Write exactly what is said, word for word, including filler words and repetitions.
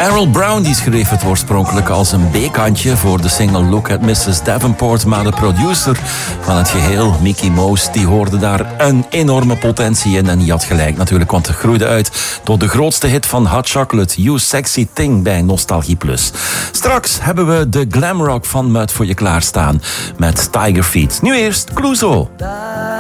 Carol Brown die schreef het oorspronkelijk als een B-kantje voor de single Look at missus Davenport, maar de producer van het geheel, Mickey Mouse, die hoorde daar een enorme potentie in en die had gelijk natuurlijk, want het groeide uit tot de grootste hit van Hot Chocolate, You Sexy Thing bij Nostalgie Plus. Straks hebben we de glamrock van Mud voor je klaarstaan met Tiger Feet. Nu eerst Clouseau.